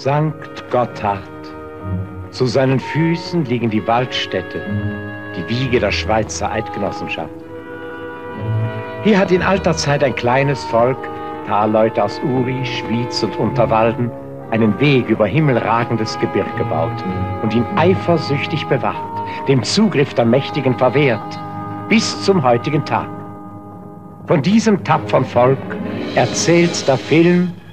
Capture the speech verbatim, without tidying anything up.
Sankt Gotthard. Zu seinen Füßen liegen die Waldstätte, die Wiege der Schweizer Eidgenossenschaft. Hier hat in alter Zeit ein kleines Volk, Talleute aus Uri, Schwyz und Unterwalden, einen Weg über himmelragendes Gebirg gebaut und ihn eifersüchtig bewacht, dem Zugriff der Mächtigen verwehrt, bis zum heutigen Tag. Von diesem tapfern Volk erzählt der Film